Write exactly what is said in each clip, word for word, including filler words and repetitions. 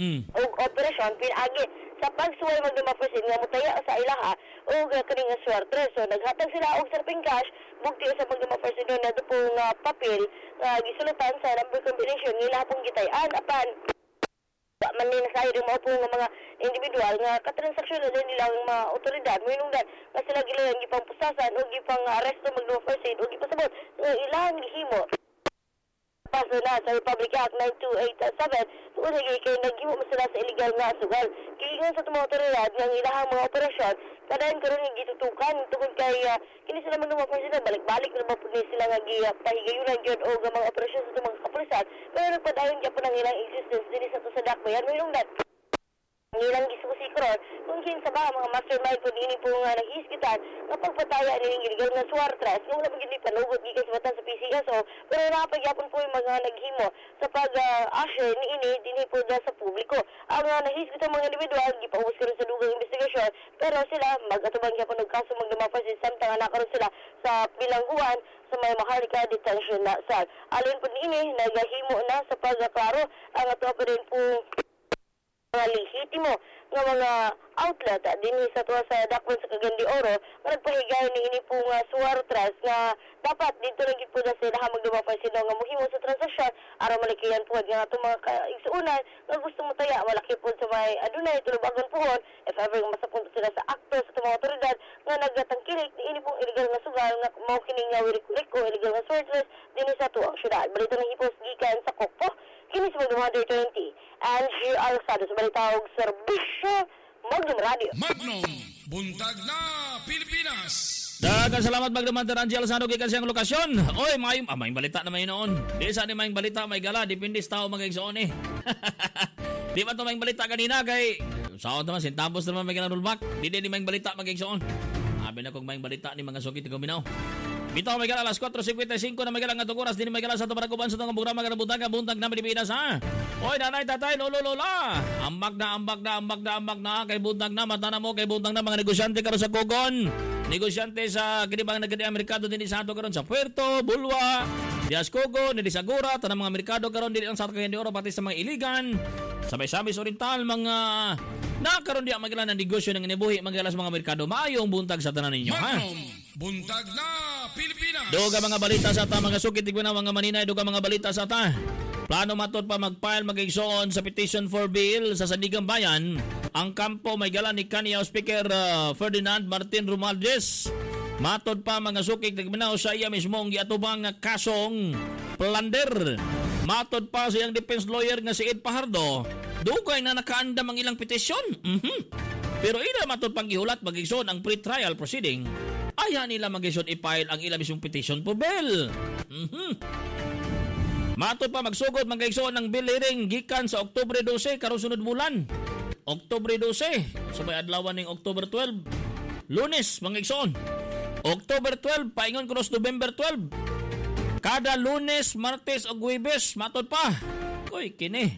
Mm. o operasyon pinagi sa pagsuway magdumapersin nga mutaya sa ilaha o kaning nga swartre. So naghatag sila og surfing cash bugti sa magdumapersin na do pong uh, papel nga uh, gisulutan sa number combination nila pong gitay-an apan manin sa iyo mo po nga mga individual nga katransaksyon na din nilang mga otoridad mo inungdan nga sila gilang gipang pusasan o gipang aresto magdumapersin o gipasabot uh, ilang gihimo paso na sa Republic Act nine two eight seven tungod lagi kay naghimo mo sila sa illegal nga sugal. Kiingon sa tumong otoridad nga ilahang mga operasyon kadayon karon nga gitutukan tungod kay uh, kini sila man mga operasyon balik-balik na ba pud sila nga gipahigayunan gyud og mga operasyon sa tumong kapulisan pero nagpadayon gyapon ang ilang existence dinhi sa to sa dakbayan mo inungdan. Nilang gisusi karon kung kinsa ba mga mastermind po dinhi po nga naghiskitan nga pagpataya nining illegal nga swartras kung napagid ni panugot gikan sa batan sa P C S O pero napagyapon po yung mga naghimo sa pag-action uh, niini dinhi po sa publiko. Ang uh, naghiskitan mga individual gipaubos karon sa dugang investigasyon pero sila mag-atubang gyapon og kaso magdumapersin samtang nakaron sila sa bilangguan sa may Maharlika detention na cell. Alin po niini nagahimo na sa pagklaro ang ato pa rin po mga lehitimo nga mga outlet uh, dinhi sa tuwa sa dakwan sa Cagayan de Oro nga nagpahigay ni ini po nga swartras nga dapat dito lang gid po na sila magdumapersin nga mohimo sa transaksyon aron malikiyan po nga ato mga kaigsuunan nga gusto mo taya malaki po sa may adunay tulubagon pohon if ever masapunta sila sa akto sa tumang otoridad nga nagatangkilik ni ini pong illegal nga sugal nga mao kini nga wiriko illegal nga swartras dinhi sa tuwang syudad. Balita ng hipos gikan sa Kokpo kini sa one twenty Angie Alzado sa balitawag serbisyo Magnum Radio. Magnum, buntag na Pilipinas. Daghang salamat Magnum Angie Alzado gikan siyang lokasyon. Oy, may ah, may balita na may noon. Di sa ni may balita may gala depende sa tao magigsoon eh. Di ba to may balita kanina kay sao naman sintambos naman may ganang rollback. Di din may balita magigsoon. Abi na kog may balita ni mga sugit guminaw. Bitaw may gala alas four fifty-five na may gala nga tukuras din may gala sa tabarakuban sa tong programa nga buntag buntag na Pilipinas ha. Oy nanay tatay lolo lola. Ambag na ambag na ambag na ambag na kay buntag na mata na mo kay buntag na mga negosyante karon sa Kogon. Negosyante sa kinibang nagadi Amerikado dinhi sa ato karon sa Puerto, Bulwa, Dias Cogon, dinhi sa Gura, tanang mga Amerikado karon dinhi sa Cagayan de Oro pati sa mga Iligan, sa Misamis Oriental mga nakaroon di ang magala ng negosyo ng inibuhi magalas mga Amerikado. Maayong buntag sa tanan ninyo ha. Buntag na Pilipinas. Duga mga balita sa ta mga sukit tigwa mga maninay duga mga balita sa ta. Plano matud pa mag-file mag-igsoon sa petition for bill sa Sandigang Bayan. Ang kampo may gala ni Kaniyaw Speaker uh, Ferdinand Martin Romualdez. Matod pa mga sukit tigwa sa iya mismong giatubang nga kasong plunder. Matod pa sa iyang defense lawyer nga si Ed Pajardo. Dugay na nakaandam ang ilang petisyon. Mm-hmm. Pero ina matod pang gihulat mag-igsoon ang pre-trial proceeding. Aya nila mag-igsoon i-file ang ilang mismong petition for bill. Mm-hmm. Matod pa magsugod mag-igsoon ang bill hearing gikan sa Oktubre twelve karon sunod bulan. Oktubre twelve. So may adlawan ning October twelve. Lunes mag-igsoon. October twelve paingon kuno November twelve. Kada Lunes, Martes o Huwebes matod pa. Koy kini.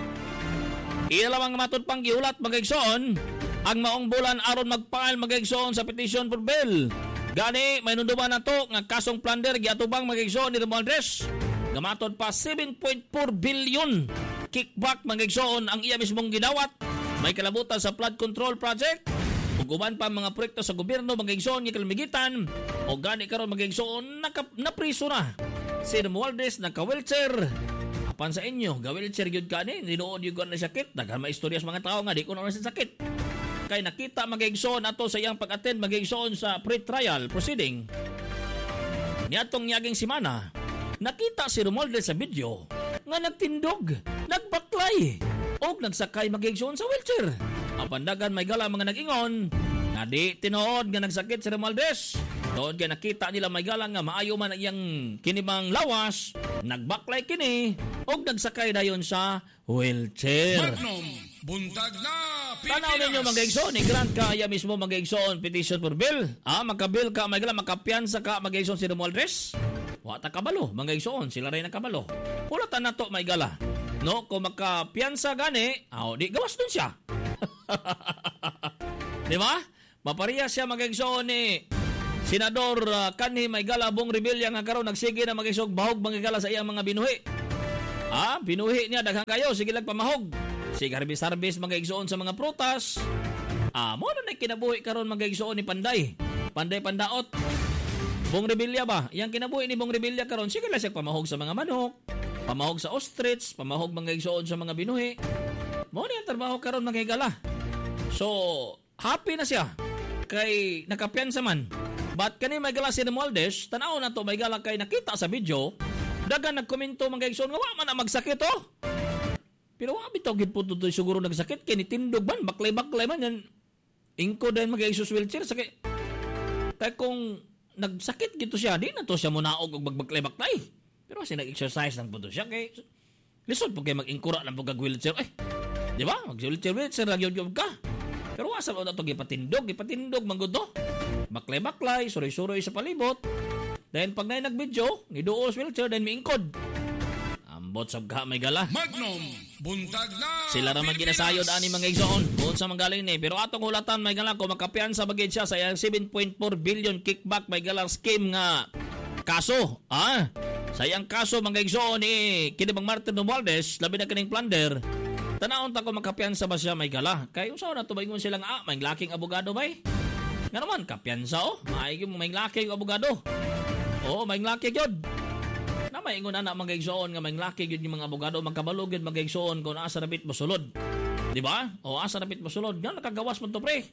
Ilang matod pang gihulat mag-igsoon ang maong bulan aron mag-file mag-igsoon sa petition for bill. Gani may nunduman na to nga kasong plunder giatubang mag-igsoon ni Romualdez. Gamatod pa seven point four billion kickback mag-igsoon ang iya mismong gidawat. May kalabutan sa flood control project. Ug uban pa mga proyekto sa gobyerno mag-igsoon ni kalmigitan. O gani karon mag-igsoon napriso na. Si Romualdez naka-wheelchair. Apan sa inyo, ga-wheelchair gyud kani, dinuod gyud na sakit. Daghan maistorya sa mga tao nga di ko na sa sakit. Kay nakita mag-igsoon ato sa iyang pag-attend mag-igsoon sa pre-trial proceeding. Niadtong niyaging simana, nakita si Romualdez sa video nga nagtindog, nagbaklay, o nagsakay mag-igsoon sa wheelchair. Apan dagan may gala mga nag-ingon, nga di tinuod nga nagsakit si Romualdez. Doon kaya nakita nila may galang nga maayo man iyang kinibang lawas, nagbaklay kini, o nagsakay dayon sa wheelchair. Magnum, buntag na Pilipinas. Tanaw ninyo mag-igsoon, ni Grant ka iya mismo mag-igsoon petition for bill. Ah, magka-bill ka, may galang makapiyansa ka mag-igsoon si Romualdez. Wata kabalo, mag-igsoon, sila rin nakabalo. Pulatan na to may gala. No, kung makapiyansa gani, aw, di gawas dun siya. Di ba? Mapariya siya mag-igsoon ni Senador uh, kanhi may gala Bong Rebilla nga karon nagsige na mag-isog bahog mangigala sa iyang mga binuhi. Ah, binuhi niya daghang kayo sige lang pamahog Si harvest-harvest mga igsoon sa mga prutas. Ah, mo na kinabuhi karon mga igsoon ni Panday. Panday Pandaot. Bong Rebilla ba? Yang kinabuhi ni Bong Rebilla karon sige lang siya pamahog sa mga manok, pamahog sa ostrich, pamahog mga igsoon sa mga binuhi. Mo na yung trabaho karon mga higala. So, happy na siya kay nakapiyansa man. But kani may gala si Romualdez, tanaw na to may gala kay nakita sa video, dagan nagkomento mga igsoon nga wa man na magsakit oh. Pero wa bitaw gid po tutoy siguro nagsakit kay nitindog man baklay-baklay man yan. Ingko din mga igsoon wheelchair sakit. Kay kung nagsakit gito siya, di na to siya munaog og magbaklay-baklay. Pero kasi nag-exercise lang po to siya kay lisod po kay mag-ingkura lang po kag wheelchair. Eh, di ba? Mag-wheelchair wheelchair lang yun ka. Pero asa mo na ito, gipatindog, gipatindog, manggudo. Baklay-baklay, suroy-suroy sa palibot. Dahil pag na nag-video, niduos wheelchair, dahil miingkod. Ambot sab ka may gala. Magnum, buntag na Sila raman ginasayod ani mga igsoon. Buon sa manggaling ni. Pero atong hulatan may gala, kung makapiyansa bagay siya sa seven point four billion kickback may gala scheme nga kaso. Ah, sayang kaso mga igsoon ni Kinibang Martin Romualdez, labi na kining plunder. Tanaon ta ko makapiyansa ba siya may gala. Kay usaw na tubaingon sila nga ah, may laking abogado bay. Nga naman kapiyansa oh, maigi mo may laking abogado. Oo, may laki gyud. Na may ingon ana mga igsoon nga may laki gyud yung mga abogado magkabalo gyud mga igsoon kung asa rabit mosulod. Di ba? O asa rabit mosulod, nga nakagawas mo to pre.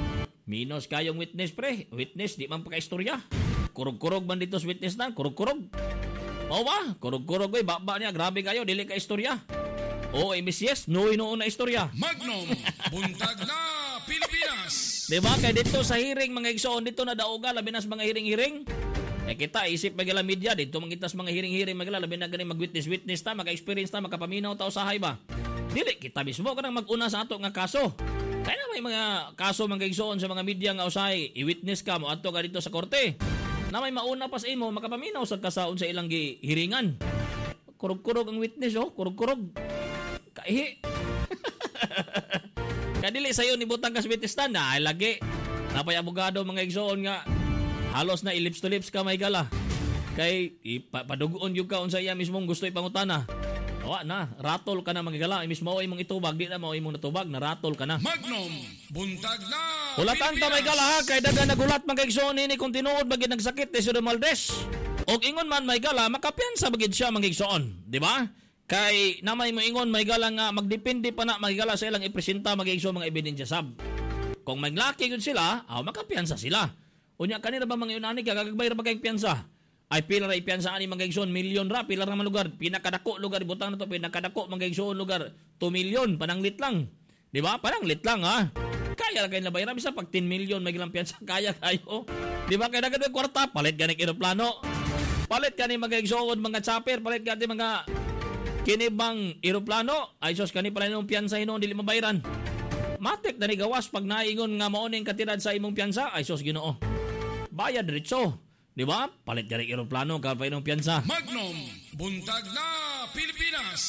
Minos kayong witness pre. Witness di man pagka-istorya. Kurog-kurog man dito sa witness na, kurog-kurog. O ba? Kurog-kurog oy, baba niya, grabe kayo, dili ka istorya. O, M S yes, no inoon na istorya. Magnum, buntag na Pilipinas. Diba? Kaya dito sa hearing, mga igsoon, dito na daoga, labi na sa mga hearing-hearing. Eh kita, isip magala media, dito mangitas mga hearing-hearing, magala, labi na ganing mag-witness-witness ta, maka-experience ta, makapaminaw ta o sahay ba? Dili, kita mismo ka nang mag-una sa ato nga kaso. Kaya na may mga kaso, mga igsoon, sa mga media nga usahay, i-witness ka mo, ato ka dito sa korte. Na may mauna pa sa imo, makapaminaw sa kasaon sa ilang hiringan. Kurog-kurog ang witness, oh, kurog-kurog. Kaihi. Kadili sa'yo ni Butang Kasbitistan na ay lagi. Napay abogado mga igsoon nga halos na ilips to lips ka may gala. Kay ipadugoon yung kaon sa iya mismong gusto ipangutana. Awa na, ratol ka na mga gala. Mismo ay mong itubag, di na mo imong natubag, na ratol ka na. Magnum, buntag na Hulatan ta may gala ha, kay daga nagulat mga igsoon ni kung tinuod bagid nagsakit ni si Romualdez. Og ingon man may gala, makapiyansa bagid siya mga igsoon, di ba? Kay namay mo ingon may gala nga magdepende pa na may gala sa ilang ipresenta mag-igso mga ebidensya sab. Kung maglaki gud sila, aw makapiyansa sila. Unya kanira ba mga yunani kagagbayar ba kay piyansa? Ay pila ra ipiyansa ani mga igsoon milyon ra pila ra man lugar, pinakadako lugar butang na to pinakadako mga igsoon lugar two milyon pananglit lang. Di ba? Pananglit lang ha. Kaya ra kay nabayaran bisa pag ten milyon may gilang piyansa kaya kayo. Di ba kay daghan kwarta palit ganing eroplano. Palit kani mga igsoon mga chopper, palit kani mga kini bang eroplano ay sos kani pala nung piyansa hinon dili mabayaran. Matik na ni gawas pag naingon nga mao ning katirad sa imong piyansa ay sos Ginoo. Bayad diretso, di ba? Palit gani eroplano ka pa inong piyansa. Magnum, buntag na Pilipinas.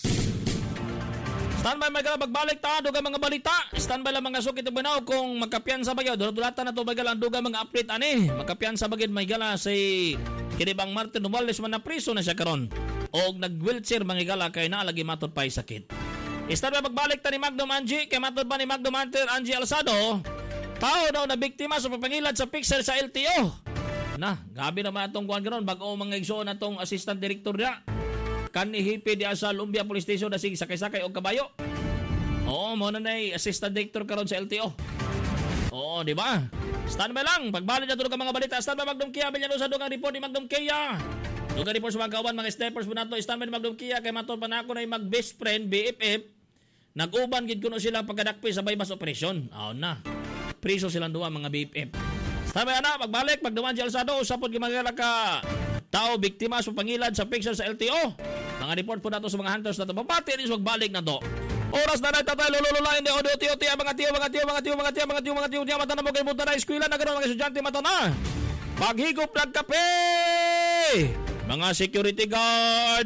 Standby mga magbalik ta duga mga balita. Standby lang mga sukit ug banaw kung magkapiyansa ba gyud. Dulatan na to bagal ang duga mga update ani. Magkapiyansa ba gyud may gala si Kinibang Martin Romualdez man na priso na siya karon. Og nag-wheelchair mga gala kay naa lagi matod pay sakit. Standby magbalik ta ni Magnum Angie kay matod pa ni Magnum Hunter Angie Alsado. Tao daw na biktima sa pagpangilad sa pixel sa L T O. Na, gabi naman atong kuan karon bag-o mga igsoon atong assistant director dia. Kani hipi dia sa Lumbia Police Station na sige sakay-sakay og kabayo. Oo, mo na nay assistant director karon sa L T O. Oo, di ba? Standby lang, pagbalik na tulog ang mga balita. Standby Magnum Kia, bilyano sa dugang report ni Magnum Kia. Dugang report sa mga kawan, mga steppers mo na to. Standby ni Magnum Kia, kay matol pa na ako na yung mag-best friend, B F F. Nag-uban, gid kuno sila pagkadakpi sa bypass operation. Oo na. Priso silang duwa, mga B F F. Standby na, pagbalik, pagduman si Alsado, usapod gimagala ka tao, biktima sa pangilad sa picture sa L T O. Mga report po na to sa mga hunters na to. Papati rin sa magbalik na to. Oras na nagtatay, lulululain di audio tiyo tiyo, mga tiyo, mga tiyo, mga tiyo, mga tiyo, mga tiyo, mga tiyo, mata na mo kayo punta na eskwela, nagkaroon mga estudyante, mata na. Paghigop ng kape! Mga security guard,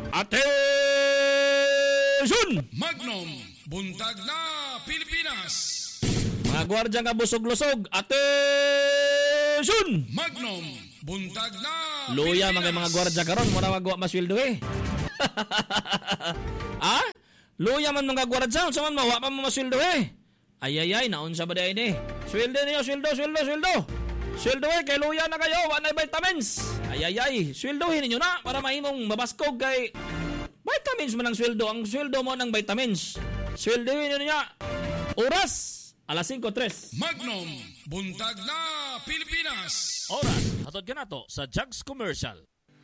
attention! Magnum, buntag na Pilipinas. Mga gwardya nga busog-lusog, attention! Magnum, buntag na Luya Pilipinas. mga mga gwardya karon, mura magwa masweldo eh. Ah? Luya man mga gwaradsa, unsa man mawa pa mo masweldo eh. Ay ay ay, naunsa ba dayon eh? Sweldo niyo, sweldo, sweldo, sweldo. Sweldo eh, kay luya na kayo, wa na vitamins. Ay ay ay, sweldohin ninyo na para mahimong mabaskog kay vitamins man ang sweldo. Ang sweldo mo ng vitamins. Sweldohin ninyo niya. Oras, alas singko tres. Magnum, buntag na Pilipinas. Oras, hatod ka na to sa Jugs Commercial.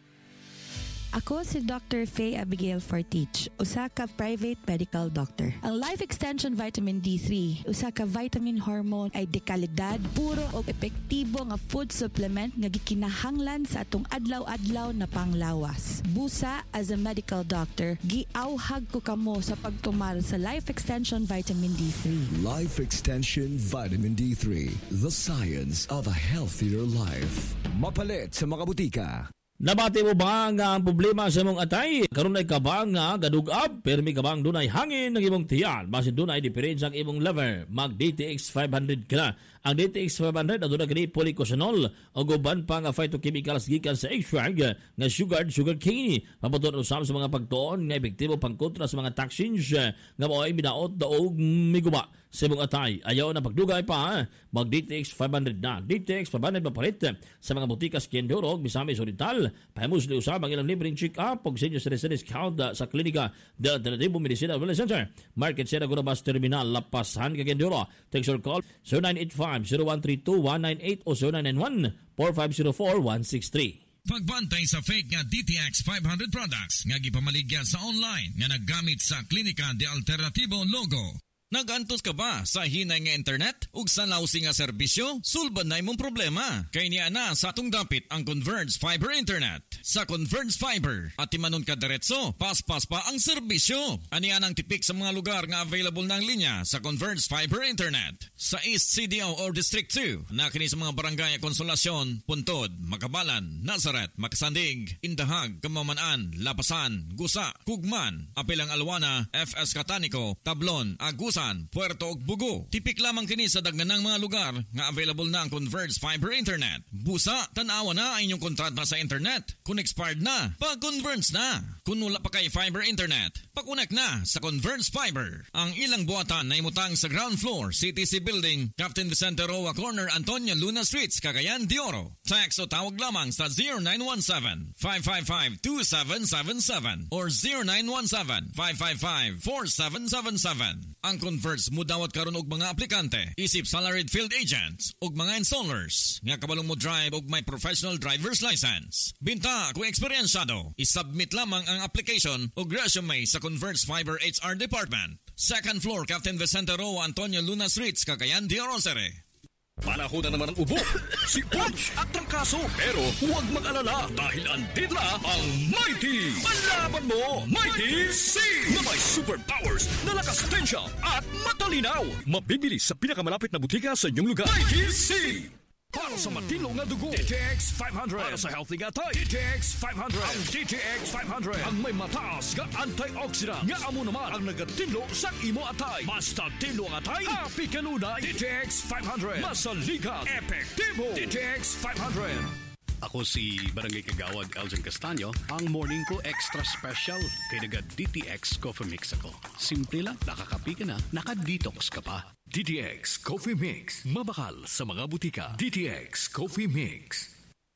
Ako si Doctor Faye Abigail Fortich, usa ka private medical doctor. Ang Life Extension Vitamin D three, usa ka vitamin hormone ay dekalidad, puro o epektibo nga food supplement nga gikinahanglan sa atong adlaw-adlaw na panglawas. Busa, as a medical doctor, giauhag ko kamo sa pagtumar sa Life Extension Vitamin D three. Life Extension Vitamin D three, the science of a healthier life. Mapalit sa mga butika. Nabati mo ba nga ang problema sa mong atay? Karon ay kabang nga gadugab, pero may kabang dunay hangin ng imong tiyan. Basin dunay diferensya ang imong lever. Mag D T X five hundred ka na. Ang D T X five hundred aduna gani polycosanol o guban pa nga phytochemicals gikan sa extract nga sugar sugar cane. Mabuton usab sa mga pagtuon nga epektibo pangkontra sa mga toxins nga mao'y minaot daog miguba sa imong atay. Ayaw na pagdugay pa, mag D T X five hundred na. D T X five hundred mapalit sa mga butika Skindorog, Misamis Oriental. Pahimus na usab ang ilang libreng check-up o senior citizen discount sa klinika del Alternativo Medicina Wellness Center. Market Sierra Gurabas Terminal, Lapasan, Cagandoro. Text or call zero nine eight five, zero one three two, one nine eight o zero nine nine one, four five zero four, one six three. Pagbantay sa fake nga D T X five hundred products nga gipamaligya sa online nga naggamit sa klinika de Alternativo logo. Nagantos ka ba sa hinay nga internet? Ug sa lausi nga serbisyo? Sulbad na imong problema. Kay niya na sa atong dapit ang Converge Fiber Internet. Sa Converge Fiber, at timanon ka diretso, paspas pa ang serbisyo. Anian ang tipik sa mga lugar nga available ng linya sa Converge Fiber Internet. Sa East C D O or District two, nakini sa mga barangay Konsolasyon, Puntod, Makabalan, Nazareth, Makasandig, Indahag, Kamamanaan, Lapasan, Gusa, Kugman, Apilang Alwana, F S Catanico, Tablon, Agusan, Puerto ug Bugo. Tipik lamang kini sa daghanang mga lugar nga available na ang Converge Fiber Internet. Busa, tan-awa na ang inyong kontrata sa internet. Kung expired na, pag-converge na. Kung wala pa kay Fiber Internet, pakunek na sa Converge Fiber. Ang ilang buhatan na imutang sa ground floor, C T C Building, Captain Vicente Roa Corner, Antonio Luna Streets, Cagayan de Oro. Text o tawag lamang sa zero nine one seven, five five five, two seven seven seven or zero nine one seven, five five five, four seven seven seven. Ang Converge mo dawat karon og mga aplikante, isip salaried field agents ug mga installers nga kabalong mo drive og may professional driver's license. Binta kung eksperyensado, isubmit lamang ang application ug resume sa Converge Fiber H R Department. Second floor, Captain Vicente Roa, Antonio Luna Streets, Cagayan de Oro. Panahon na naman ang ubo, si Punch at Trangkaso. Pero huwag mag-alala dahil andito na ang Mighty. Palaban mo, Mighty C! Na may superpowers na lakas tensya at matalinaw. Mabibili sa pinakamalapit na butika sa inyong lugar. Mighty C! Para sa matino nga dugo, D T X five hundred. Para sa healthy nga tayo, D T X five hundred. Ang D T X five hundred. Ang may mataas nga antioxidant. Nga amo naman ang nagatilo sa imo atay. Basta tilo ang atay, happy kanunay. D T X five hundred. Masaligat, epektibo. D T X five hundred. Ako si Barangay Kagawad Elgin Castaño, ang morning ko extra special kay naga D T X Coffee Mix ako. Simple lang, nakakapi ka na, naka-detox ka pa. D T X Coffee Mix, mabakal sa mga butika. D T X Coffee Mix.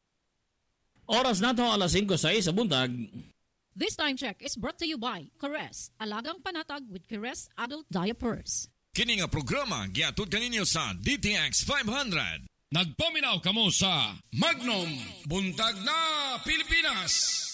Oras na to, alas singko sa sa buntag. This time check is brought to you by Caress, alagang panatag with Caress Adult Diapers. Kini nga programa giatud kaninyo sa D T X five hundred. Nagpaminaw kamo sa Magnum, buntag na Pilipinas.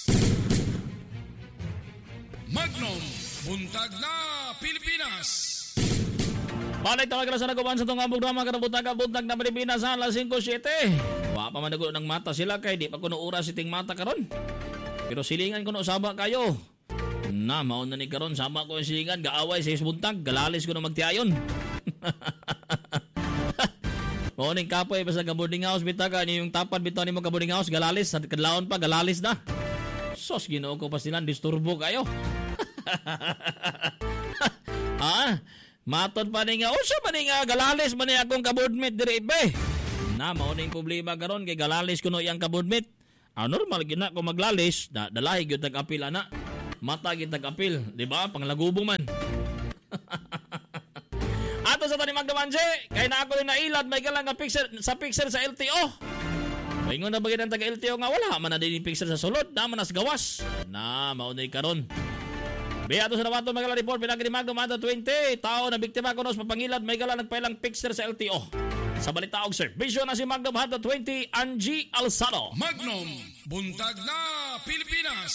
Magnum, buntag na Pilipinas. Balik talaga na sa naguban sa itong programa Karabutag-Buntag na Pilipinas sa alas singko siyete. Wa pa man nagulo ng mata sila kay di pa kuno oras siting mata karon. Pero silingan kuno saba kayo. Na mao na ni karon saba ko silingan gaaway sa isbuntag galalis ko na magtiayon. Morning kapoy basta ka boarding house bitaga ni yung tapad bitaw nimo ka boarding house galalis sa kadlawon pa galalis na. Sos Ginoo ko pa silang disturbo kayo. Ah, matod pa ni nga, usa pa ni nga, galalis pa ni akong kabudmit diri ibe. Na, mauning problema karon kay galalis ko no iyang kabudmit. Ah, normal, gina ko maglalis, da, dalahi yun nag-apil, ana. mata gitag apil, di ba? Panglagubong man. Ato sa tani Magdamanje, kay na ako rin nailad may galang nga picture sa picture sa L T O. Maingon na bagay ng taga L T O nga wala man na din picture sa sulod, naman nas gawas. Na maunay karon. Biya ato sa nawato may galang report pinagi ni Magdamanje twenty, tao na biktima kuno sa papangilad may galang nagpailang picture sa L T O. Sa balita og serbisyo na si Magdamanje twenty, Angie Alzado. Magnum, buntag na Pilipinas.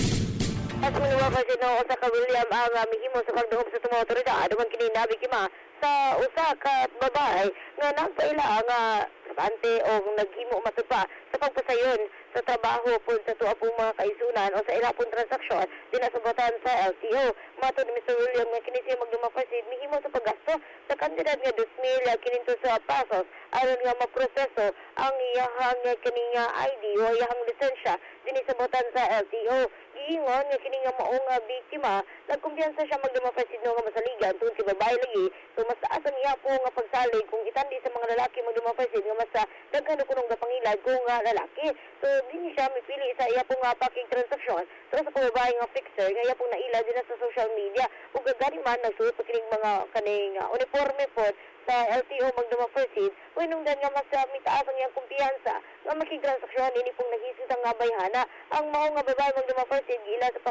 At minuwa pa siya no, sa ka William ang uh, mihimo sa pagdungog sa tumong otoridad. Aduman kini nabikima sa usa ka babae nga nagpaila ang uh, ante o naghimo matupa sa pagpasayon sa trabaho po sa tuwa pong mga kaisunan o sa ila pong transaksyon dinasabatan sa L T O. Mato ni Mister William nga kini siya magdumapasid mihimo sa paggasto sa kantidad nga two thousand quinientos pesos aron nga maproseso ang iyahang kining I D o iyahang lisensya dinasabatan sa L T O. Giingon nga kini nga maong uh, biktima nagkumpiyansa siya magdumapasid no nga masaligan tungod kay babae lagi so mas taas ang iya po nga pagsalig kung itandi sa mga lalaki magdumapasid nga mas daghan ko nung gapangilad kung uh, lalaki. So dini siya mipili sa iya pong uh, packing transaksyon pero sa babae nga fixer nga iya pong naila din sa social media ug gani man nagsuot pa kining mga kaning uh, uniforme po sa L T O magdumapasid wenung dan nga mas uh, mitaas ang iyang kumpiyansa nga makigtransaksyon ini pong nahisit ang uh, bayhana ang mao nga babae magdumapasid gila sa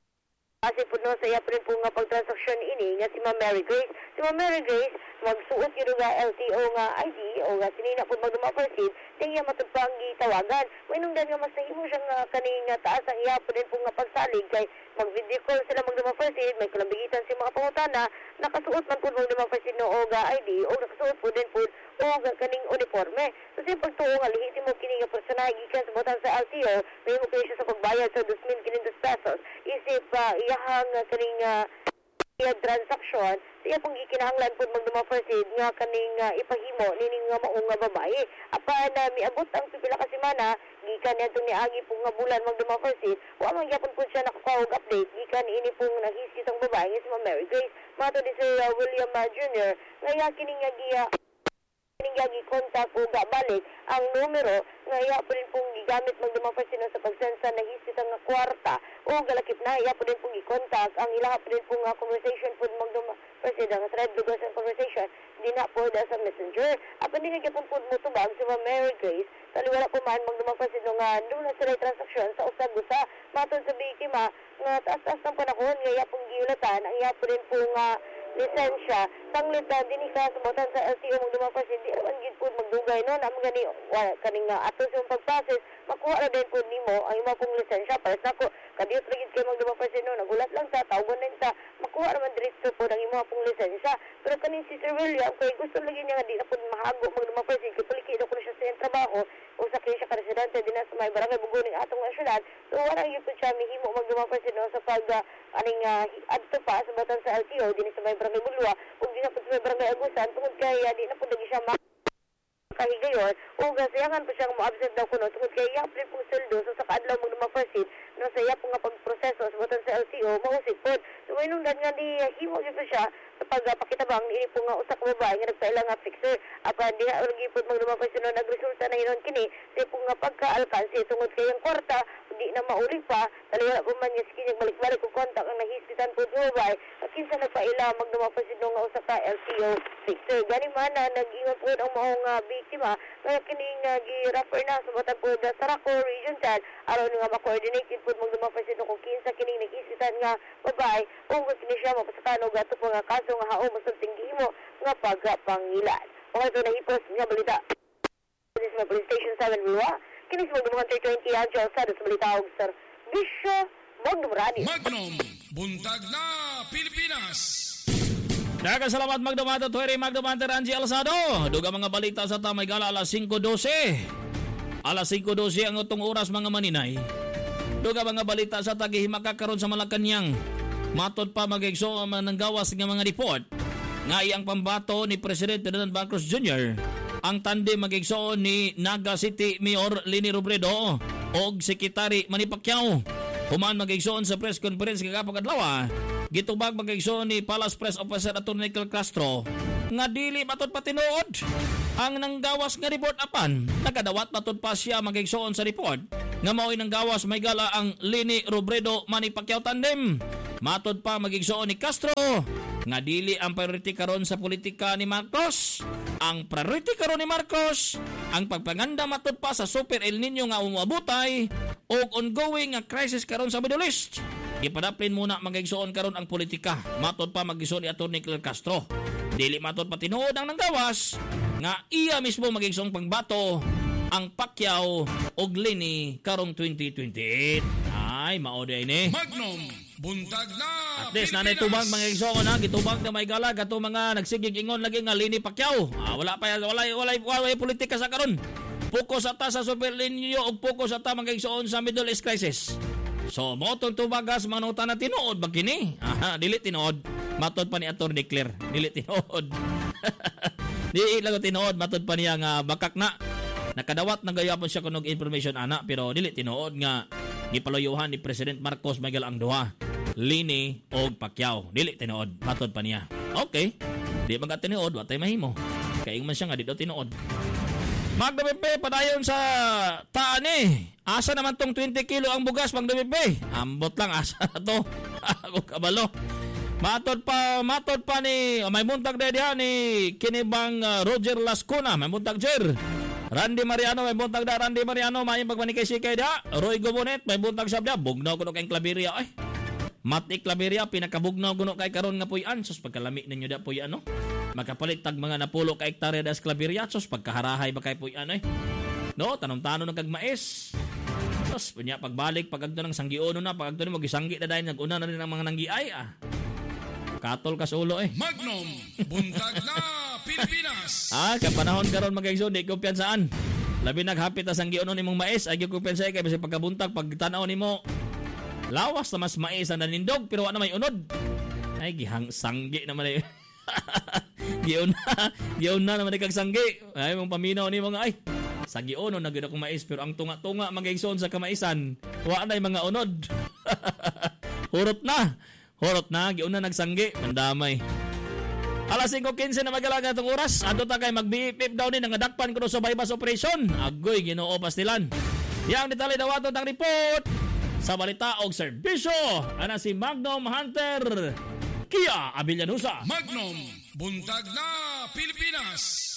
kasi po no, sa iya pa rin po nga pagtransaksyon ini nga si Ma'am Mary Grace. Si Ma'am Mary Grace, magsuot yun nga L T O nga I D o nga sinina po magdumapasid, tingya matupang gitawagan. Winong dan nga mas nahimo siya nga kaning nga taas ang iya po rin po nga pagsalig kay mag-video call sila magdumapasid, may kalambigitan si mga pangutana, nakasuot man po magdumapasid no o nga I D o nakasuot po din po o nga kaning uniforme. So siya pagtuo nga lihitin mo kini nga personahe gikan sa butang sa L T O, may mo siya sa pagbayad sa two thousand quinientos pesos. Isip uh, iyahang uh, kaning uh, transaksyon, siya pong gikinahanglan po magdumapasid nga kaning uh, ipahimo nining nga maong nga babae. Apan na uh, miabot ang pipila ka semana, gikan niadto ni agi pong nga bulan magdumapasid, wa man gyapon po siya nakakawog update gikan ini pong nahisit ang babae nga si Ma'am Mary Grace. Mato di si uh, William uh, Junior nga iya kini nga giya Ningyagi kontak o balik ang numero nga iya po rin pong gigamit magdumapasid sa pagsensa na hisit ang kwarta o galakip na iya po rin pong gikontak ang ilaha po rin pong uh, conversation po magdumapasid ang thread lugas ang conversation di na po da sa messenger. Apan din nga po po mutubag si Ma'am Mary Grace taliwala po man magdumapasid nga doon na sila transaksyon sa usag-usa matod sa biktima nga taas-taas ng panahon nga iya pong giulatan ang iya po rin pong uh, lisensya tanglit na din ka sa botan sa L T O magdumapasid di naman gid po magdugay no naman gani wala kaning uh, ato sa pagpases makuha na din po nimo ang imo pong lisensya para sa ko kadiyot ra gid kay magdumapasid no nagulat lang sa tawgon din sa makuha naman diretso po ang imo pong lisensya pero kaning si Sir William kay gusto lagi niya nga di na po mahago magdumapasid kay palikid ko na siya sa trabaho o sa kay siya ka residente din sa may barangay Bugoning atong syudad so wala gyud po siya mihimo magdumapasid no sa pag uh, aning uh, adto pa sa botan sa L T O din sa may barangay Bulwa ug di na po sa may barangay Agusan tungod kay uh, di na po lagi siya ma- kahigayon o gasayangan po siyang mo-absent daw kuno tungod kay iya po pong sweldo so sa kaadlaw magdumapasid no sa iya po nga pagproseso sa botan sa L T O mahusik po so ngayon nga di uh, himo gyud po siya sa pagpakitabang uh, ini po nga usa ka babae nga nagpaila nga fixer apan diha lagi po magdumapasid no nagresulta na hinon kini sa po nga pagka-alkansi tungod kay ang kwarta di na mauli pa taliwala po man nga sige balik-balik ko kontak ang nahisitan po sa babae at kinsa nagpaila magdumapasid no nga usa ka L T O fixer gani man na nag-ingon po ang maong uh, biktima kaya kining uh, gi-refer na sa batan po sa Saraco Region ten aron nga ma-coordinate po magdumapasid no kung kinsa kining nag-isitan nga babae o kini siya mapasakano gato po nga kaso nga hao masulting gihimo nga pagpangilan o ito na hipos nga balita this is Police Station seven Bulwa kini sa magdumuhan three twenty Anjo Alzado sa balita og Sir Bisyo Magdumrani Magnum, buntag na Pilipinas. Daghang salamat magdumato tuwiri magdumante Angie Alzado. Duga mga balita sa Tamay Gala alas five twelve. Alas five twelve ang utong oras mga maninay. Duga mga balita sa tagihimaka karon sa Malacañang. Matod pa mag-igso ng gawas ng mga report nga iyang pambato ni Presidente Ferdinand Marcos Junior ang tandem mag-igso ni Naga City Mayor Leni Robredo o Sekretary Manny Pacquiao. Human mag-igsoon sa press conference kagapag adlaw. Gitubag mag-igsoon ni Palace Press Officer Atty. Nicole Castro nga dili matod patinuod Ang nanggawas nga report apan, nakadawat matod pa siya magigsoon sa report nga mao'y nanggawas may gala ang Lini Robredo Manny Pacquiao tandem. Matod pa magigsoon ni Castro nga dili ang priority karon sa politika ni Marcos. Ang priority karon ni Marcos ang pagpanganda matod pa sa Super El Nino nga umabutay o ongoing nga crisis karon sa Middle East. Ipadaplin muna magigsoon karon ang politika. Matod pa magigsoon ni Atty. Claire Castro. Dili matod pa tinuod ang nanggawas nga iya mismo magigsoong pangbato ang Pacquiao og Lini karong twenty twenty-eight. Ay, mao day ni. Magnum, buntag na At least nanay tubang mga igsoon ha, gitubang na may gala kato mga nagsigig ingon lagi nga Lini Pacquiao. Ah, wala pa wala wala wala politika sa karon. Pokus ata sa Super Linyo og pokus ata mga igsoon sa Middle East crisis. So, mo tong tubagas manuta na tinuod ba kini? Aha, dili tinuod. Matod pa ni Atty. Claire, dili tinuod. Dili lang tinuod, matod pa niya nga bakak na. Nakadawat na gayapon siya kunog information ana pero dili tinuod nga gipalayuhan ni President Marcos Miguel ang duha, Lini og Pacquiao. Dili tinuod, matod pa niya. Okay. Di man ka tinuod, wa tay mahimo. Kay man siya nga di daw tinuod. Magda B P padayon sa taan eh. Asa naman tong twenty kilo ang bugas Magda B P? Ambot lang asa na to. Ako kabalo. Matod pa, matod pa ni may muntag na diha ni kinibang uh, Roger Lascuna, may muntag Jer. Randy Mariano, may buntag da Randy Mariano, may pagmanikay-sikay da. Roy Gobonet, may buntag sabda. Bugnaw kuno kay Claveria ay. Mati Claveria, pinakabugnaw kuno kay karon nga puyan. Sus pagkalami ninyo da puyan no. Makapalit tag mga napulo ka hektarya das Claveria. Sus pagkaharahay ba kay puyan ay. No, tanong-tanong ng kagmais. Sus punya pagbalik pagagdo ng sanggiono na, pagagdo ni magisanggi na dahil naguna na rin ang mga nanggiay ah. Katol kas ulo eh. Magnum, buntag na Pilipinas. Ah, kapanahon karon magigsoon di kumpiyansaan. Labi naghapit na sanggiono nimong mais, ay kumpiyansa kay basi pagkabuntag pagtanaw nimo. Lawas na mas mais ang nanindog pero wala may unod. Ay gihang sanggi naman eh. Giyon na, giyon na naman kag sanggi. Ay mong paminaw nimo nga ay. Sagiono na gid akong mais pero ang tunga-tunga magigsoon sa kamaisan, wa na mga unod. Hurot na. Horot na, giun na nagsanggi. Mandamay. Alas five fifteen na magalaga itong oras. Ato ta kay mag-B P F daw ni nangadakpan ko sa bypass operation. Agoy, ginoo pastilan. Yang detalye daw ato ang report sa balita og serbisyo. Ana si Magnum Hunter Kia Avillanusa. Magnum, buntag na Pilipinas.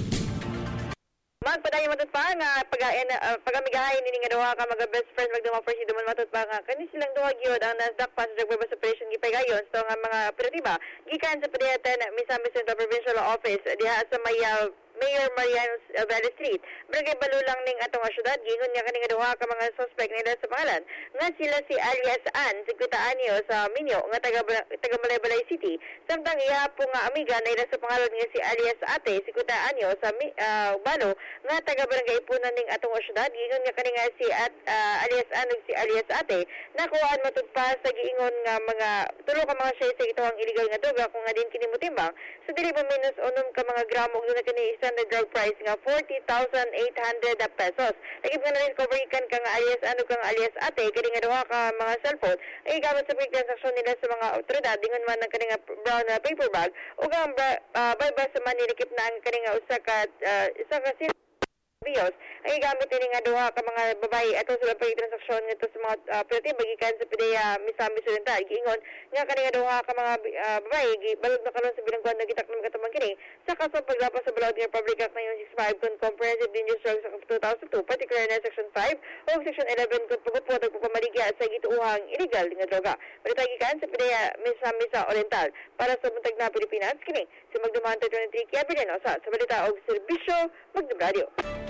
Magpadayon matut pa nga pag uh, pagamigahay ni nga duha ka mga best friend magduma for si duman matut pa nga kani silang duha gyud ang Nasdaq passenger bypass operation gipahigayon so nga mga operatiba gikan sa padayatan Misamis Central Provincial Office diha sa may uh, Mayor Mariano Valley Street. Barangay Balulang ning atong syudad gingon nga kani nga duha ka mga suspect nila sa pangalan nga sila si alias Ann fifty anyo sa Minyo nga taga taga Malaybalay City samtang iya po nga amiga nila sa pangalan nga si alias Ate fifty anyo sa uh, Balo nga taga Barangay Ipunan ning atong syudad gingon nga kani nga si at, uh, alias Ann ug si alias Ate nakuhaan matud pa sa giingon nga mga tulo ka mga siya sa itoang illegal nga droga kung nga din kini motimbang sa dili pa minus unom ka mga gramo ug na kini standard drug price nga forty thousand eight hundred pesos. Lagip nga na-discover ikan ka nga alias ano ka nga alias Ate kani nga duha ka mga cellphone ay gamit sa pag-transaksyon nila sa mga otoridad dingon man ang kani nga brown na paper bag ug ang uh, bypass sa manilikip na ang kani nga usa ka uh, isa ka Bios ay gamit ni nga duha ka mga babae ato sila pag-transaksyon nito sa mga uh, operatiba gikan sa Pidea Misamis Oriental giingon nga kani nga duha ka mga uh, babae gibalod na karon sa bilangguan na gitaknom katamang kini sa kaso paglapas sa Balaod nga Public Act nineteen sixty-five kon Comprehensive Dangerous Drugs Act of two thousand two particular na section five o section eleven kon pagpupot ug pagpamaligya sa gituuhang illegal nga droga. Balita gikan sa Pidea Misamis Oriental para sa buntag na Pilipinas kini si Magdumante twenty-three Kia Avillanusa sa balita og serbisyo Magdum Radio.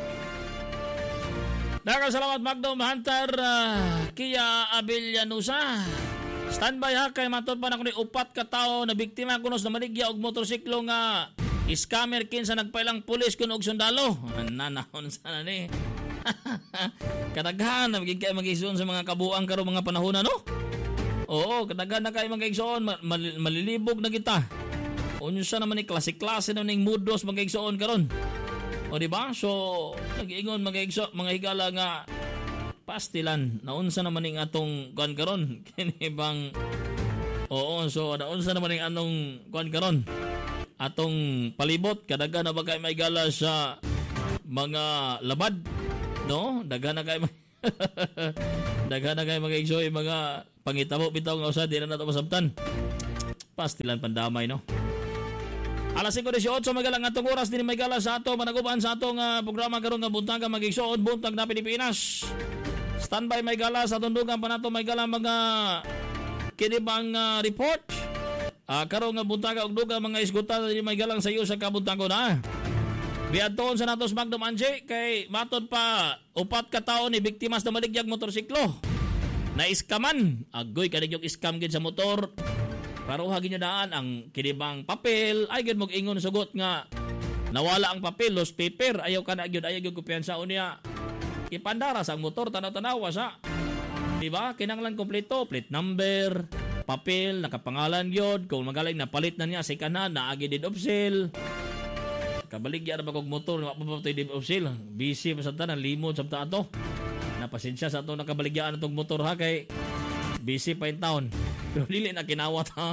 Nakasalamat Magnum Hunter uh, Kia Avillanusa. Standby ha kay matod pa na kuno upat ka tawo na biktima kunos na maligya og motorsiklo nga scammer kin sa nagpailang pulis kuno og sundalo. Nanahon sana ni. Kadaghan na magiging magigsoon sa mga kabuang karo mga panahon no? Oo, kadaghan na kay magigsoon mal- mal- malilibog na kita. Unsa naman ni klase-klase no ning mudos magigsoon karon. O diba? So, nag-iingon mga igso, mga higala nga pastilan. Naunsa naman ning atong kuan karon. Kini bang Oo, so naunsa naman ning anong kuan karon. atong palibot kadaga na ba kay may gala sa mga labad, no? Daga na kay daga na kay mga igsoy mga pangitabo bitaw nga usa di na nato masabtan. Pastilan pandamay, no? Alas singko disyotso magalang atong oras din may gala sa ato managuban sa atong uh, programa karon nga buntaga magigsuon buntag na Pilipinas. Standby may gala sa tundugan pa nato may gala mga kinibang uh, report. Uh, karon nga buntaga og duga mga isgutan din may galang sa iyo sa kabuntago na. Biadton sa natos Magdom Angie kay matod pa upat ka tawo ni biktimas na maligyag motorsiklo. Na iskaman, agoy kanigyog iskam gid sa motor. Paruha ginyadaan ang kinibang papel ay gid mog ingon sugot nga nawala ang papel los paper ayaw kana gyud ayaw gyud kumpiyansa unya ipandara sa motor tanaw-tanaw sa di ba kinahanglan kompleto plate number papel nakapangalan gyud kung magaling na palit na niya sa kanan naagi deed of sale kabaligya ra ba kog motor wa pa pa deed of sale busy pa sa tanan limod sa ato napasensya sa ato nakabaligyan atong motor ha kay busy pa in town. Pero dili na kinawat ha.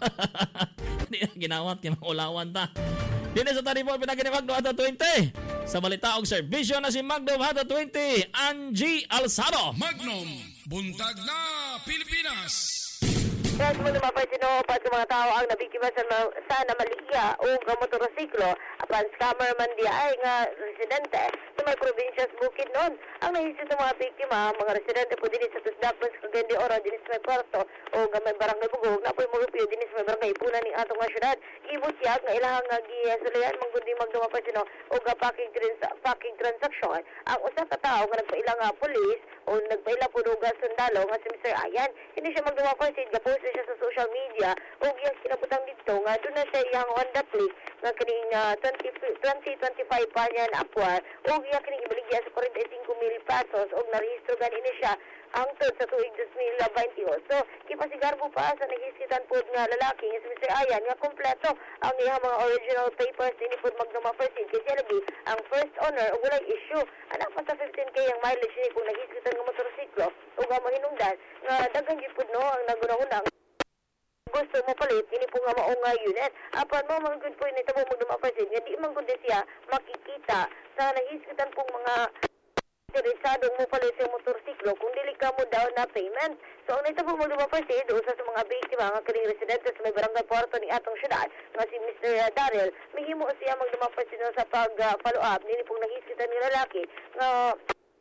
Dili na kinawat kaya maulawan ta. Dili sa taripon pinagin ni Magdo Hata twenty. Sa balita og serbisyo na si Magdo Hata twenty, Angie Alzado. Magnum, buntag na Pilipinas. Kaya sa mga napapansin pa sa mga tao ang nabiktima sa, sa namaliya o nga motorsiklo apan scammer man di ay nga residente sa may probinsya sa Bukid noon. Ang nahisip sa mga biktima, mga residente po din sa Tusdapos, Cagayan de Oro, din sa may Puerto o nga may barangay Bugog, na po yung mga din sa may barangay Ipunan ng atong nga syudad. Ibutyag nga ilahang nga giyasulayan, manggundi magdumapansin o nga packing, trans- packing transaction. Ang usa ka tao nga nagpailang nga polis o nagpaila po nga sundalo nga si Mister Ayan, hindi siya magdumapansin, gapost siya sa social media o giyas kinabutang dito nga doon na siya iyang Honda plate nga kining uh, twenty twenty-five pa niya na apwar o giya kining ibaligya sa forty-five mil pesos o narehistro ganin siya hangtod sa tuig two thousand twenty-one. So, kipasigarbo pa sa nagisitan po nga lalaki nga si Mister Ayan nga kompleto ang iyang mga original papers din po magdumapersin kasi lagi ang first owner o walay issue. Anak pa sa fifteen K ang mileage ni kung nagisitan nga motorsiklo o nga mahinungdan nga dagang gipod no ang nagunahunang gusto mo palit, ini po nga maong nga unit. Apan mo, mga good po, nito mo magdumapasin, nga di man good siya makikita sa nahisitan pong mga interesadong mo palit sa motorsiklo kung dili ka mo down na payment. So, ang nito po magdumapasin, doon sa mga biktima, nga kaning residente sa may barangay Puerto ni atong syudad, nga si Mister Daryl, mahimo siya magdumapasin sa pag-follow up, nini pong nahisitan ni lalaki, nga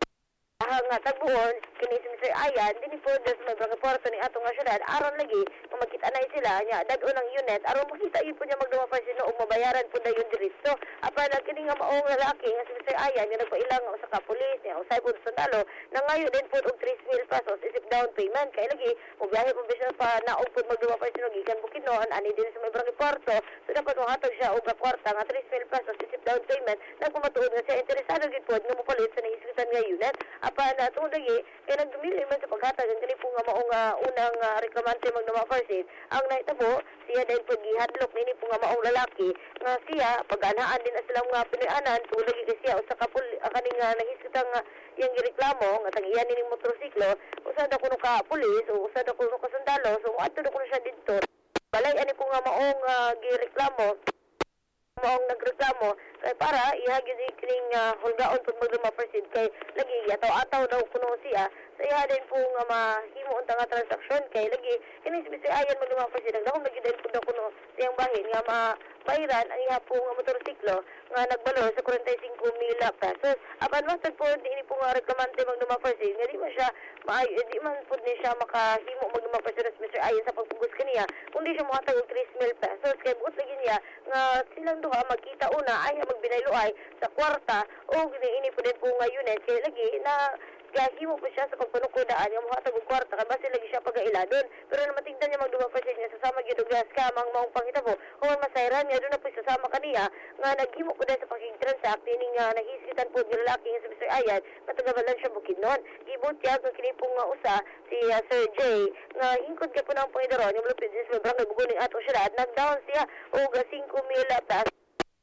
ang nga tagbuon kini si Mister Ayan din po des may Puerto ni atong nga syudad aron lagi kung makita na sila nya dag-on ang unit aron makita yun po niya magdumapansin no ug mabayaran po na yung diretso apan kini nga maong lalaki nga si Mister Ayan nga nagpailang sa ka pulis niya usay po sandalo na ngayon din po og three mil pesos isip down payment kay lagi mo biyahe po bisyo pa naog po magdumapansin og gikan Bukidnon ani din sa may Puerto so dapat mo hatag siya og kwarta nga three mil pesos isip down payment nagpamatuod nga siya interesado gid po nga mopalit sa naisitan nga unit apan na itong lagi, kaya nagdumili man sa paghatag ang kani po nga maong uh, unang uh, reklamante magdama-first ang naitabo, siya dahil paghihadlok nini po nga maong lalaki nga siya, pag-anaan din na silang nga pinianan, so lagi kasi siya, usa ka pul, uh, kaning uh, nahisitang uh, yung gireklamo, nga tangiyan nini motorsiklo, usad ako ka pulis, o usad ako ka sundalo, so ato na ko siya dito. Balay, ani po nga maong uh, gireklamo, maong nagreklamo kay para ihagyo di kining uh, hulgaon pud magdumapersid kay lagi ataw-ataw daw kuno siya sa iya din po nga mahimo unta nga transaksyon kay lagi kini si Mister Ayan magdumapersid nagdakong lagi din pud kuno siyang bahin nga mapairan ang iya po nga motorsiklo nga nagbalor sa forty-five mil pesos apan masad po dinhi po nga reklamante magdumapersid nga di man siya maayo di man pud ni siya makahimo magdumapersid sa Mister Ayan sa pagpugos kaniya kundi siya mohatag og three mil pesos kay buot lagi niya nga silang duha magkita una ay magbinayloay sa kwarta o giniini po din po nga unit kaya lagi na kahimo po siya sa pagpanukudaan nga mohatag og kwarta kay base lagi siya pagailadon pero na matingdan niya magdumapersid niya sasama gyud og scam ang maong pangitabo kung masayran niya doon na po sasama kaniya nga naghimo po din sa pagkig-transact ini nga nahisitan po ng lalaki nga si Mister Ayan nga taga-Balan siya Bukidnon gibutyag nga kini po nga usa si uh, Sir Jay nga hingkod kay po ng pangidaro nga malupit sa barangay Buguning atong syudad nagdown siya og five mil pesos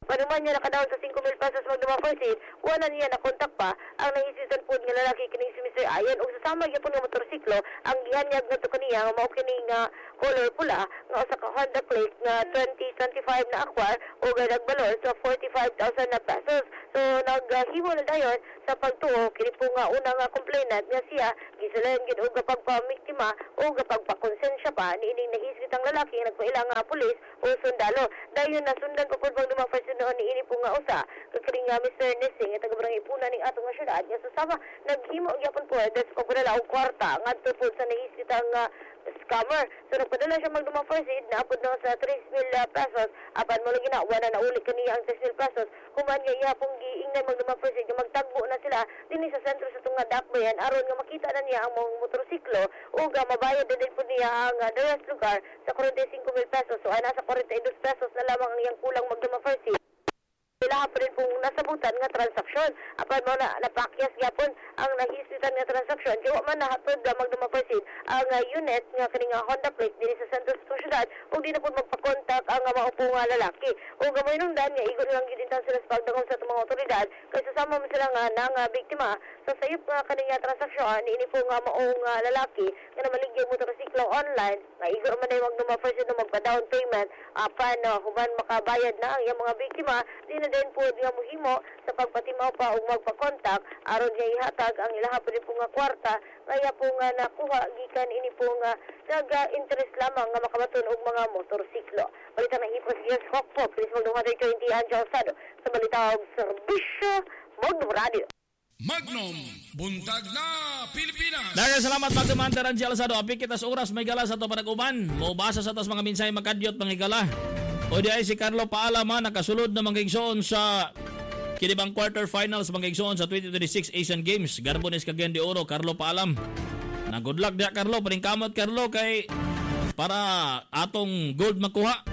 Panuman niya nakadaon sa five mil pesos magduma first aid, wala niya nakontak pa ang nahisitan po nga lalaki kining si Mister Ayan ug sasama gyapon nga motorsiklo ang gihanyag ngadto kaniya nga mao kining nga color pula nga usa ka Honda Click nga twenty twenty-five na Acquire ug nagbalor sa forty-five thousand na pesos. So naghimo na dayon sa pagtuo kini po nga una nga complainant nga siya gisalan gid og pagpamiktima o pagpakonsensya pa niining nahisit ang lalaki nga nagpailang nga pulis o sundalo. Dayon nasundan pa pud magduma first noon ni ini po nga usa kakaring nga Mister Nissing taga barangay Ipuna ning atong nga syudad nga susama naghimo gyapon po des pagpadala og kwarta ngadto po sa nahisit ang uh, scammer. So nagpadala siya magduma first aid na apod na sa three mil pesos apan mo lagi na wala na uli kaniya ang three mil pesos human nga iya pong giingnan magduma first aid magtagbo na sila dinhi sa sentro sa tunga dakbayan aron nga makita na niya ang mga motorsiklo ug uh, mabayad din po niya ang uh, the rest lugar sa forty-five mil pesos. So ana sa forty-two pesos na lamang ang iyang kulang magduma first aid. Kailangan pa rin pong nasabutan nga transaksyon. Apan mo na napakyas gyapon ang nahisitan nga transaksyon. Kaya man nahatod na magduma first ang uh, unit nga kaning Honda Click din sa Sentro sa syudad ug di na po magpakontak ang uh, maupo nga lalaki. Ug gamay nung dan nga igo lang gidintan sila sa pagdagom sa mga otoridad kay sasama mo sila nga nang uh, biktima sa sayop nga kaning transaksyon ini po nga maong uh, lalaki nga namaligya motorsiklo online nga igo man ay magduma first na magpa-down payment apan uh, human makabayad na ang iyang mga biktima di na din po nga mohimo sa pagpatimaw pa ug magpa-contact aron niya ihatag ang ilaha pa rin po nga kwarta kaya po nga nakuha gikan ini po nga nag-interest lamang nga makabaton og mga motorsiklo. Balita na hipos yes Hokpo, please mag one twenty Angel Sado sa balita og serbisyo Magnum Radio. Magnum, buntag na Pilipinas. Daghang salamat pagdumantar ang Angel Sado. Apik kita sa oras may gala sa to panag-uban. Mobasa sa tas mga minsay makadyot pangigala. O di ay si Carlo Paalama nakasulod na mangigsoon sa kinibang quarterfinals mangigsoon sa twenty twenty-six Asian Games. Garbones Cagayan de Oro, Carlo Paalam. Na good luck dia Carlo, paningkamot Carlo kay para atong gold makuha.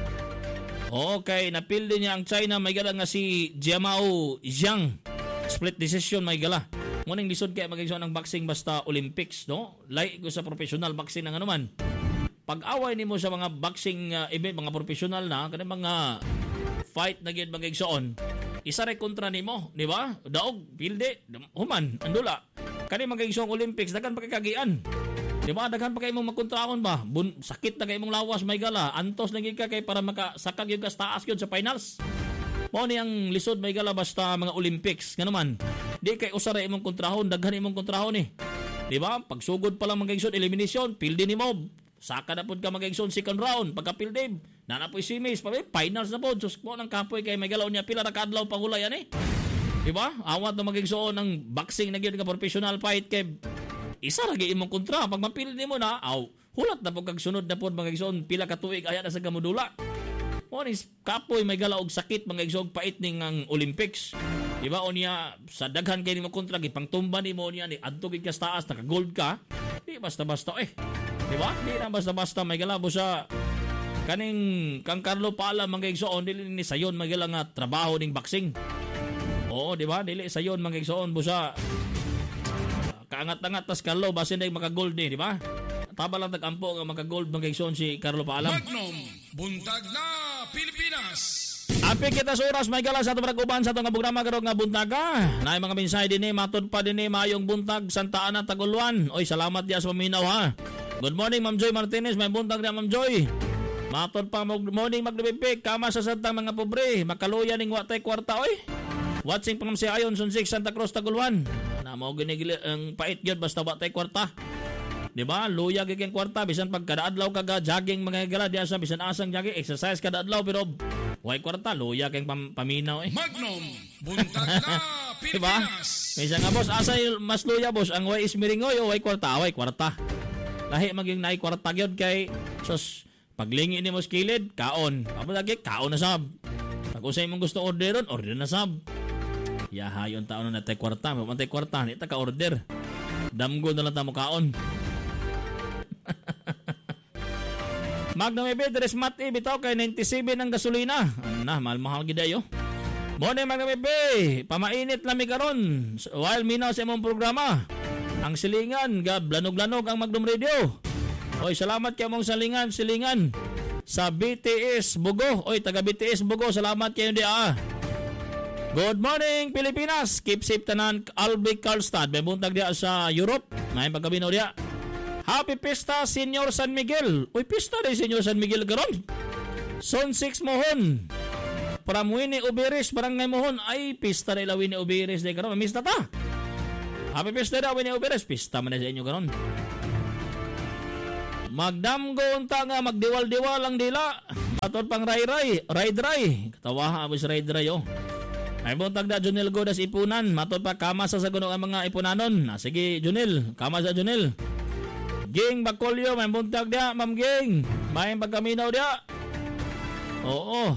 Okay, napildi niya ang China may gala nga si Jiamao Zhang. Split decision may gala. Ngunang lisod kay magigsoon ang boxing basta Olympics, no? Like ko sa professional boxing ng anuman. Pag-away nimo sa mga boxing uh, event, mga professional na, kanang mga fight na gyud magigsoon, isa ra kontra nimo, di ba? Daog, pilde, human, andula. Kani magigsoong Olympics, daghan pa kay kagian. Di ba? Daghan pa kay imong magkontrahon ba? Bun, sakit na kay imong lawas may gala. Antos na gyud ka kay para makasakag gyud ka sa taas gyud sa finals. Mao ni ang lisod may gala basta mga Olympics, nganuman. Di kay usa ra imong kontrahon, daghan imong kontrahon ni. Eh. Di ba? Pagsugod pa lang magigsoon elimination, pilde nimo. Saka na po ka mag-egson second round. Pagka-field Dave, na na po isimis. Finals na po. Diyos po ng kapoy kay may galaw niya. Pila na kadlaw pangulay yan eh. Diba? Awat na mag-egson ng boxing na gano'n ka professional fight kay isa lagi imong kontra. Pag mapilin mo na, aw, hulat na po kagsunod na po mag-egson. Pila katuig ayan na sa gamudula. O ni kapoy may galaw og sakit mag-egson pait ning ang Olympics. Diba? O niya, sa daghan kayo ni mo kontra, ipang tumba ni mo niya, ni adtugid ka sa taas, naka-gold ka. Di basta-basta eh. Diba? Di na basta-basta may galabo sa kaning kang Carlo Pala mangigsoon dili ni sayon magila nga trabaho ning boxing. Oo, diba? Dili sayon mangigsoon busa kaangat-angat tas Carlo basin day maka-gold ni, diba? Taba lang tagampo nga maka-gold mangigsoon si Carlo Pala. Magnum, buntag na Pilipinas. Apik kita sa oras may gala sa itong pag-uban sa itong programa karong nga buntaga. Na mga minsay din eh, matod pa din eh, mayong buntag, Santa Ana, Taguluan. Oy, salamat diya sa paminaw ha. Good morning, Ma'am Joy Martinez. May buntag na, Ma'am Joy. Matod pa, good morning, maglibipik. Kama sa santang mga pobre. Makaluya ning watay kwarta, oy. Watching from si Ayon, Sunsik, Santa Cruz, Taguluan. Na mo ginigili ang pait yun, basta watay kwarta. Diba? Luya giging kwarta. Bisan pag kadaadlaw kaga, jogging mga gala. Diya sa bisan asang jogging, exercise kadaadlaw. Pero, way kwarta, luya kayong pam paminaw, eh. Magnum, buntag na Pilipinas. Diba? Misa nga, boss, asay mas luya, boss. Ang way ismiringoy, o way kwarta, way kwarta. Lahi maging naay kwarta gyud kay sus paglingi ni mo skilid kaon amo lagi kaon na sab pag usay mong gusto orderon order na sab ya hayon taon na tay kwarta mo tay kwarta ni ta ka order damgo na lang ta mo kaon Magnum Ebe tres mati bitaw kay ninety-seven ang gasolina na mahal mahal gid ayo mo ni Magnum Ebe pamainit lami karon while minaw sa imong programa. Ang silingan, gab, lanog-lanog ang Magnum Radio. Oy, salamat kayo mong salingan, silingan. Sa B T S Bugo. Oy, taga B T S Bugo, salamat kayo di ah. Good morning, Pilipinas. Keep safe tanan, Albi Karlstad. May buntag diya sa Europe. May pagkabinaw diya. Happy Pista, Senyor San Miguel. Uy, pista din, Senyor San Miguel karon. Son six Mohon. From Winnie Uberes, Barangay Mohon. Ay, pista nila Winnie Uberes din karon. Mista ta. Happy Pista na Winnie Uberes. Pista man na sa inyo karon. Magdamgo unta nga, magdiwal-diwal ang dila. Matod pang ray-ray, ray-dry. Katawaha abis ray-dry, oh. Ay buntag na Junel Godas ipunan. Matod pa kama sa sagunong ang mga ipunanon. Ah, sige, Junel. Kama sa Junel. Ging Bacolio, may buntag dia, Ma'am Ging. May pagkaminaw dia. Oo.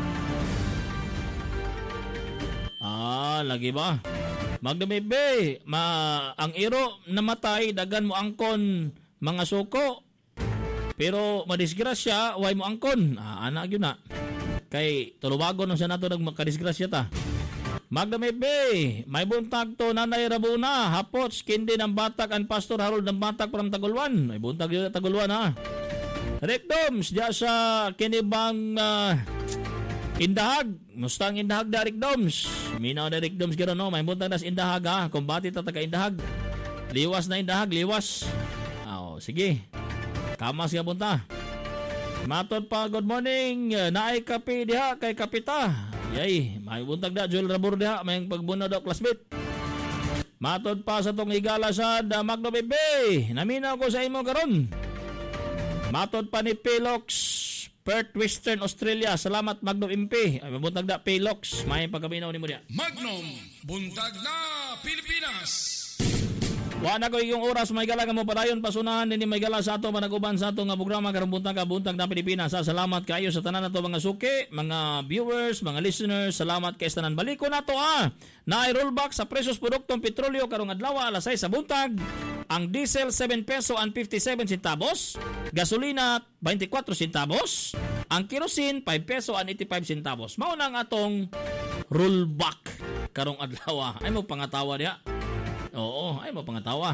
Ah, lagi ba? Magdamibe, ma ang iro namatay, dagan mo angkon mga suko. Pero madisgrasya, way mo angkon. Ah, anak yun na. Kay tulubagon nung siya nato nagmakadisgrasya ta. Magdamibe, may buntag to Nanay Rabuna, hapot, skindi ng batak, ang Pastor Harold ng batak from Tagulwan. May buntag yun na Tagulwan, ha. Rick Doms, diya sa kinibang uh, Indahag. Mustang Indahag da Rick Doms. Minaw na Rick Doms gano'n, no? May buntag na sa Indahag, ha. Kumbati tataka Indahag. Liwas na Indahag, liwas. Oh, sige. Kamas nga punta. Matod pa, good morning. Naay kape diha kay Kapita. Yay, may buntag da, Joel Rabur diha, may pagbuna daw classmate. Matod pa sa tong higala sa da Magno Bebe. Naminaw ko sa imo karon. Matod pa ni Pelox, Perth, Western Australia. Salamat Magno M P. Ay, may buntag da, Pelox. May pagkaminaw ni mo diha. Magnum, buntag na Pilipinas. Wala ko yung oras may gala nga mo padayon pasunahan din may gala sa ato managuban sa ato nga programa karong buntag ka buntag na Pilipinas. Salamat kayo sa tanan nato mga suki, mga viewers, mga listeners. Salamat kay sa tanan. Baliko nato ah. Naay rollback sa presyos produktong petrolyo karong adlaw alas sais sa buntag. Ang diesel seven peso and fifty-seven centavos, gasolina twenty-four centavos, ang kerosene five peso and eighty-five centavos. Mao nang atong rollback karong adlaw. Ay mo pangatawa diha. Oo, ay mo pangatawa.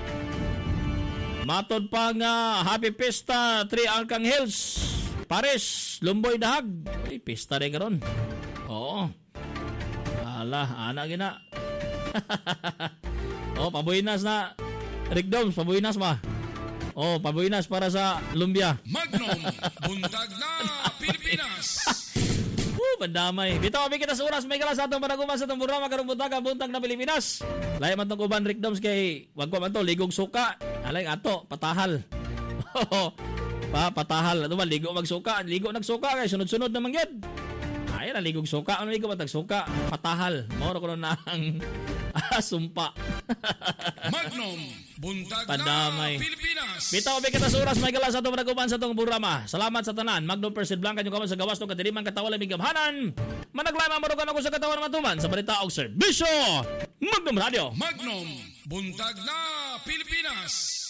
Matod pa nga Happy Pista Three Arcangels Paris, Lumboy Dahag. Ay, pista rin karon. Oo. Ala, ana gina. Oh, pabuinas na. Rick Doms, pabuinas ba? Oh, pabuinas para sa Lumbia. Magnum, buntag na Pilipinas. Uh, bandamay. Bitaw abi kita sa oras may kala sa atong panaguman sa atong programa karong buntag buntag na Pilipinas. Lahi man tong uban Rick Doms kay wag ko man to ligog suka. Alay ato patahal. pa patahal ato man ligo magsuka, ligo nagsuka kay sunod-sunod na mangyad. Ay na ligog suka, ano ligo matag suka, patahal. Mao ra kuno nang sumpa. Magnum, buntag pandamay. na Pilipinas. Bitaw abi kita sa oras may kala sa atong panaguman sa atong programa. Salamat sa tanan. Magnum Persid Blanca yung kaman sa gawas ng kadiliman katawa lamig gamhanan. Managlay mamurugan ako sa katawan ng matuman sa balita og serbisyo. Magnum Radio. Magnum, buntag na Pilipinas.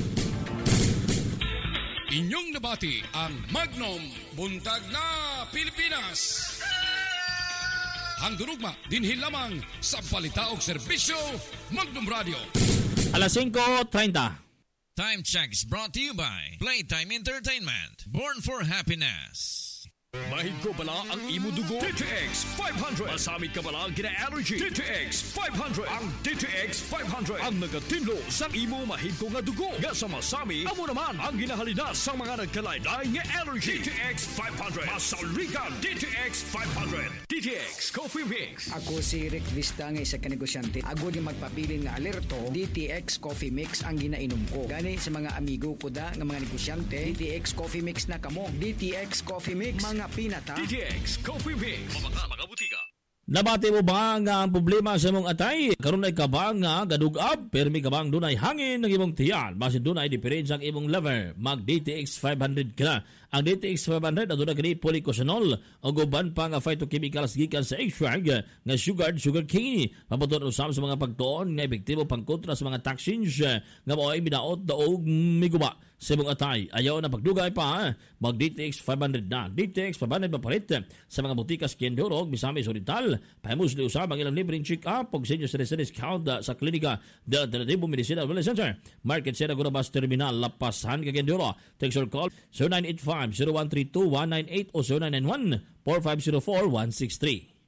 Inyong nabati ang Magnum, buntag na Pilipinas. Handurugma dinhi lamang sa balita og serbisyo Magnum Radio. Alas cinco treinta. Time check is brought to you by Playtime Entertainment. Born for happiness. Mahigko bala ang imo dugo? D T X five hundred. Masamit ka bala gina-allergy? D T X five hundred. Ang D T X five hundred ang nagatinlo sa imo mahigko nga dugo. Nga sa masami, amo naman ang ginahalinas sa mga nagkalain-lain nga allergy. D T X five hundred. Masaulikan D T X five hundred. D T X Coffee Mix. Ako si Rick Vista nga isa ka negosyante. Ako di magpabilin nga alerto. D T X Coffee Mix ang ginainom ko. Gani sa mga amigo ko da nga mga negosyante, D T X Coffee Mix na kamo. D T X Coffee Mix. Mga pinata. D T X Coffee Mix. Mga mga butika. Nabati mo ba nga ang problema sa imong atay? Karon ay kabang nga gadugab, permi kabang dunay hangin ng imong tiyan. Basin dunay diferensya ang imong lever. Mag D T X five hundred ka. Ang D T X five hundred aduna kini polycosanol o guban pa nga phytochemicals gikan sa extract nga sugar sugar cane. Paputon usab sa mga pagtuon nga epektibo pangkontra sa mga toxins nga moay binaot daog miguba sa imong atay. Ayaw na pagdugay pa, mag D T X five hundred na. D T X five hundred mapalit sa mga butikas Kendorog, Misamis Oriental. Pahimusli usab ang ilang libreng check-up pag senior citizen discount sa klinika del Alternativo Medicina Wellness Center. Market Sierra Gurabas Terminal, Lapasan, Kendoro. Text or call zero nine eight five, zero one three two, one nine eight o zero nine nine one, four five zero four, one six three.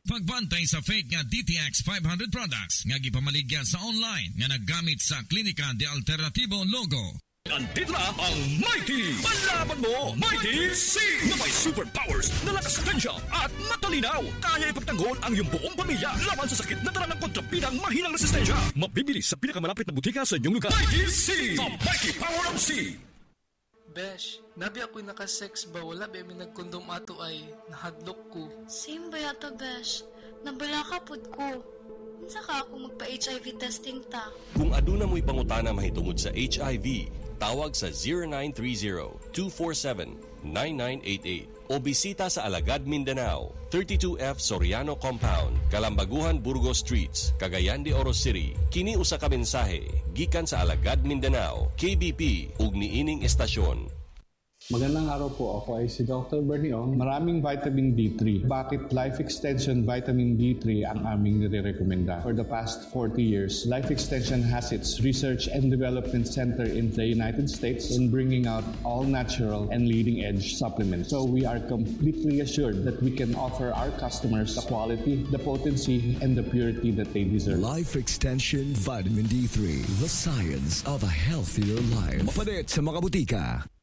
Pagbantay sa fake nga D T X five hundred products nga gipamaligya sa online nga naggamit sa Klinika de Alternativo logo. Andito na ang Mighty! Palaban mo, Mighty C! Na may superpowers na lakas tensya at matalinaw. Kaya ipagtanggol ang iyong buong pamilya laban sa sakit na dala ng kontrabidang mahinang resistensya. Mabibili sa pinakamalapit na butika sa inyong lugar. Mighty C! The Mighty Power of C! Besh, nabi ako'y nakasex ba wala ba may nagkondom ato ay nahadlok ko. Same ba yata, Besh? Nabala ka pod ko. Minsa ka ako magpa-H I V testing ta. Kung aduna mo'y pangutana mahitungod sa H I V, tawag sa zero nine three zero, two four seven, nine nine eight eight o bisita sa Alagad, Mindanao, thirty-two F Soriano Compound, Kalambaguhan, Burgos Streets, Cagayan de Oro City. Kini usa ka mensahe gikan sa Alagad, Mindanao, K B P ug niining estasyon. Magandang araw po. Ako ay si Doctor Bernie Ong. Maraming vitamin D three. Bakit Life Extension Vitamin D three ang aming nire-recommenda? For the past forty years, Life Extension has its research and development center in the United States in bringing out all natural and leading-edge supplements. So we are completely assured that we can offer our customers the quality, the potency, and the purity that they deserve. Life Extension Vitamin D three. The science of a healthier life. Mapalit sa mga butika.